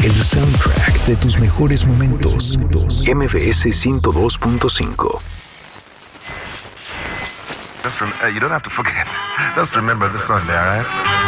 El soundtrack de tus mejores momentos. MBS 102.5. You don't have to forget. Just remember this Sunday, all right?